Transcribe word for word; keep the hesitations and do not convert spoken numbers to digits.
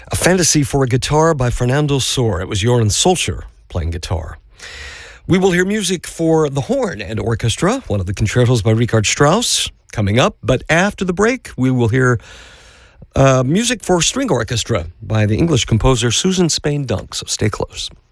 A Fantasy for a Guitar by Fernando Sor. It was Joran Solskjaer playing guitar. We will hear music for the horn and orchestra, one of the concertos by Richard Strauss, coming up. But after the break, we will hear uh, music for string orchestra by the English composer Susan Spain Dunk. So stay close.